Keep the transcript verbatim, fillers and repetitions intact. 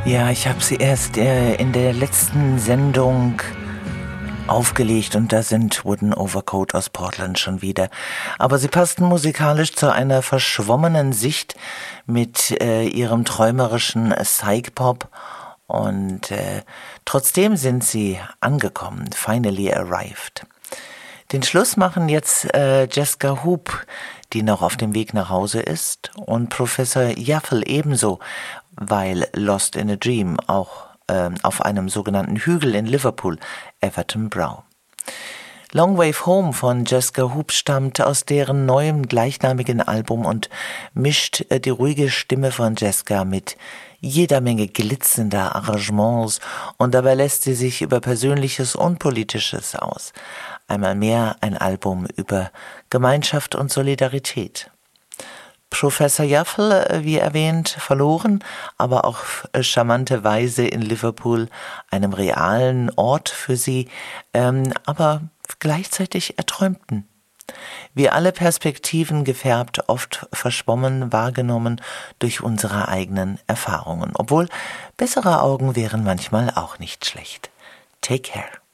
Ja, ich habe sie erst äh, in der letzten Sendung aufgelegt und da sind Wooden Overcoat aus Portland schon wieder. Aber sie passten musikalisch zu einer verschwommenen Sicht mit äh, ihrem träumerischen Psych-Pop und äh, trotzdem sind sie angekommen, finally arrived. Den Schluss machen jetzt äh, Jessica Hoop, die noch auf dem Weg nach Hause ist, und Professor Yaffle ebenso, weil Lost in a Dream auch äh, auf einem sogenannten Hügel in Liverpool, Everton Brow. Long Wave Home von Jessica Hoop stammt aus deren neuem gleichnamigen Album und mischt äh, die ruhige Stimme von Jessica mit jeder Menge glitzernder Arrangements und dabei lässt sie sich über Persönliches und Politisches aus. Einmal mehr ein Album über Gemeinschaft und Solidarität. Professor Yaffle, wie erwähnt, verloren, aber auf charmante Weise in Liverpool, einem realen Ort für sie, ähm, aber gleichzeitig erträumten. Wie alle Perspektiven gefärbt, oft verschwommen wahrgenommen durch unsere eigenen Erfahrungen. Obwohl, bessere Augen wären manchmal auch nicht schlecht. Take care.